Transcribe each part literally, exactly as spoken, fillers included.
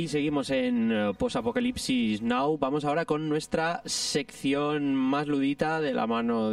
seguimos en uh, Post-Apocalipsis Now. Vamos ahora con nuestra sección más ludita de la mano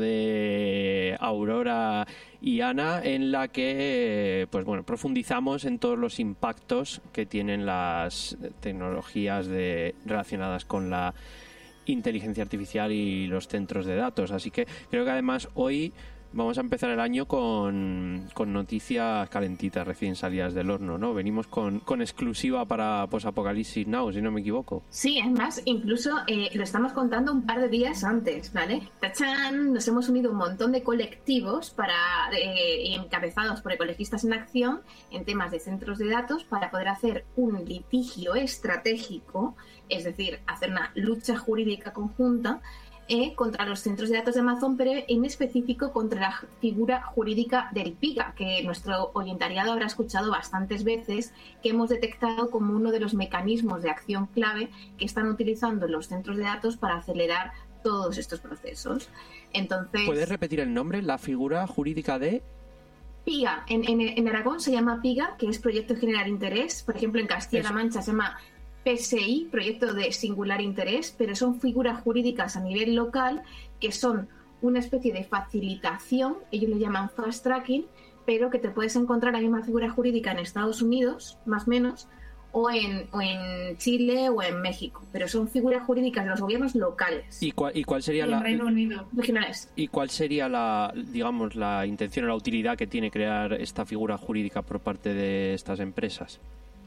de Aurora y Ana, en la que pues bueno, profundizamos en todos los impactos que tienen las tecnologías de, relacionadas con la inteligencia artificial y los centros de datos. Así que creo que además hoy vamos a empezar el año con, con noticias calentitas, recién salidas del horno, ¿no? Venimos con, con exclusiva para Post-Apocalipsis Now, si no me equivoco. Sí, además, incluso eh, lo estamos contando un par de días antes, ¿vale? ¡Tachán! Nos hemos unido un montón de colectivos para eh, encabezados por Ecologistas en Acción en temas de centros de datos para poder hacer un litigio estratégico, es decir, hacer una lucha jurídica conjunta Eh, contra los centros de datos de Amazon, pero en específico contra la figura jurídica del PIGA, que nuestro oyentariado habrá escuchado bastantes veces, que hemos detectado como uno de los mecanismos de acción clave que están utilizando los centros de datos para acelerar todos estos procesos. Entonces, ¿puedes repetir el nombre? La figura jurídica de PIGA. En, en, en Aragón se llama PIGA, que es Proyecto de Generar Interés. Por ejemplo, en Castilla-La Mancha se llama P S I, Proyecto de Singular Interés, pero son figuras jurídicas a nivel local que son una especie de facilitación, ellos le llaman fast tracking, pero que te puedes encontrar la misma figura jurídica en Estados Unidos, más o menos, o en, o en Chile o en México, pero son figuras jurídicas de los gobiernos locales. ¿Y cuál, y cuál sería y la Reino Unido, regionales? ¿Y cuál sería la, digamos, la intención o la utilidad que tiene crear esta figura jurídica por parte de estas empresas?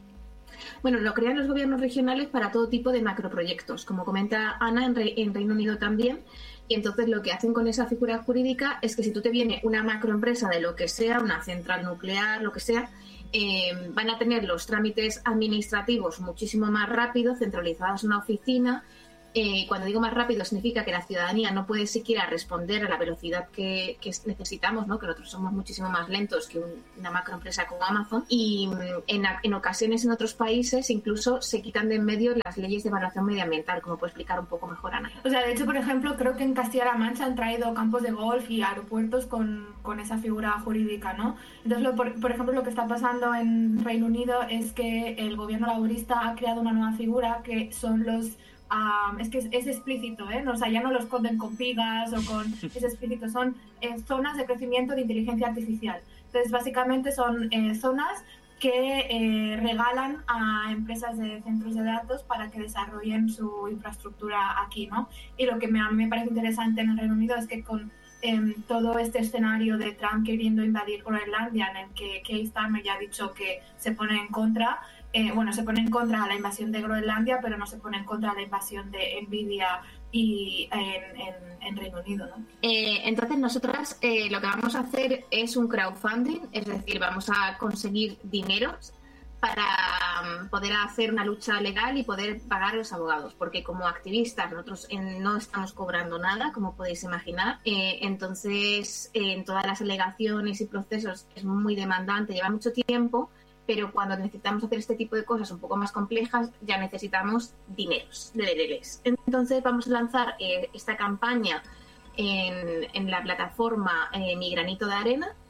Bueno, lo crean los gobiernos regionales para todo tipo de macroproyectos, como comenta Ana, en, Re- en Reino Unido también. Y entonces lo que hacen con esa figura jurídica es que si tú te viene una macroempresa de lo que sea, una central nuclear, lo que sea, eh, van a tener los trámites administrativos muchísimo más rápido, centralizados en una oficina. Eh, cuando digo más rápido significa que la ciudadanía no puede siquiera responder a la velocidad que, que necesitamos, ¿no? Que nosotros somos muchísimo más lentos que un, una macroempresa como Amazon, y en, en ocasiones en otros países incluso se quitan de en medio las leyes de evaluación medioambiental, como puede explicar un poco mejor Ana. O sea, de hecho, por ejemplo, creo que en Castilla-La Mancha han traído campos de golf y aeropuertos con, con esa figura jurídica, ¿no? Entonces, lo, por, por ejemplo, lo que está pasando en Reino Unido es que el gobierno laborista ha creado una nueva figura que son los Um, es que es, es explícito, ¿eh? No, o sea, ya no los esconden con pigas o con... Es explícito, son eh, zonas de crecimiento de inteligencia artificial. Entonces, básicamente son eh, zonas que eh, regalan a empresas de centros de datos para que desarrollen su infraestructura aquí, ¿no? Y lo que me, a mí me parece interesante en el Reino Unido es que con eh, todo este escenario de Trump queriendo invadir Groenlandia, en el que Keir Starmer ya ha dicho que se pone en contra... Eh, bueno, se pone en contra de la invasión de Groenlandia, pero no se pone en contra de la invasión de Nvidia y en, en, en Reino Unido, ¿no? Eh, entonces nosotras eh, lo que vamos a hacer es un crowdfunding, es decir, vamos a conseguir dineros para um, poder hacer una lucha legal y poder pagar a los abogados, porque como activistas nosotros eh, no estamos cobrando nada, como podéis imaginar, eh, entonces eh, en todas las alegaciones y procesos es muy demandante, lleva mucho tiempo, pero cuando necesitamos hacer este tipo de cosas un poco más complejas ya necesitamos dineros, dineros. Entonces vamos a lanzar eh, esta campaña en, en la plataforma eh, Mi Granito de Arena,